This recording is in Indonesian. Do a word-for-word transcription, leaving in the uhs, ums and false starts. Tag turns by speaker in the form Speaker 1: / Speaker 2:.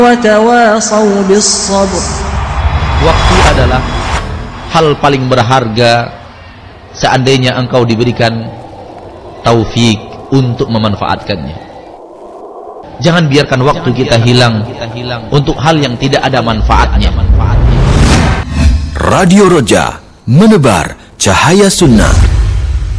Speaker 1: وتواصوا بالصبر.
Speaker 2: Waktu adalah hal paling berharga seandainya engkau diberikan taufik untuk memanfaatkannya. Jangan biarkan waktu kita hilang untuk hal yang tidak ada manfaatnya.
Speaker 3: Radio Roja, menebar cahaya sunnah.